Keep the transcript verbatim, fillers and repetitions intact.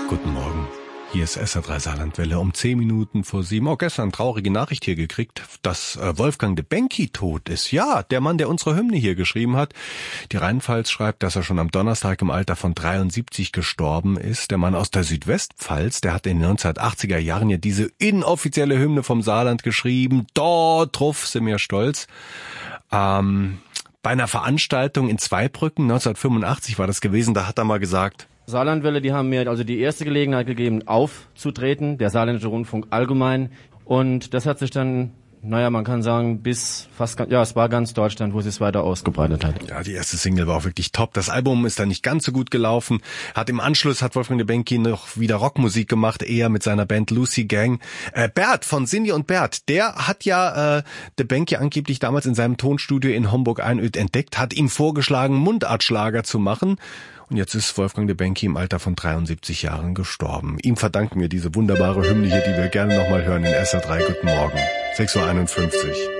Guten Morgen. Hier ist S R drei Saarlandwelle um zehn Minuten vor sieben. Oh, gestern traurige Nachricht hier gekriegt, dass äh, Wolfgang de Benki tot ist. Ja, der Mann, der unsere Hymne hier geschrieben hat. Die Rheinpfalz schreibt, dass er schon am Donnerstag im Alter von dreiundsiebzig gestorben ist. Der Mann aus der Südwestpfalz, der hat in den neunzehnhundertachtziger Jahren ja diese inoffizielle Hymne vom Saarland geschrieben. Dort drauf sind wir stolz. Ähm, bei einer Veranstaltung in Zweibrücken, neunzehnhundertfünfundachtzig war das gewesen, da hat er mal gesagt: Saarlandwelle, die haben mir also die erste Gelegenheit gegeben, aufzutreten, der Saarländische Rundfunk allgemein. Und das hat sich dann, naja, man kann sagen, bis fast, ja, es war ganz Deutschland, wo es sich weiter ausgebreitet hat. Ja, die erste Single war auch wirklich top. Das Album ist dann nicht ganz so gut gelaufen. Hat im Anschluss, hat Wolfgang de Benki noch wieder Rockmusik gemacht, eher mit seiner Band Lucy Gang. Äh, Bert von Cindy und Bert, der hat ja äh, de Benki angeblich damals in seinem Tonstudio in Homburg-Einöd entdeckt, hat ihm vorgeschlagen, Mundartschlager zu machen. Und jetzt ist Wolfgang de Benki im Alter von dreiundsiebzig Jahren gestorben. Ihm verdanken wir diese wunderbare Hymne hier, die wir gerne nochmal hören in S R drei. Guten Morgen. sechs Uhr einundfünfzig.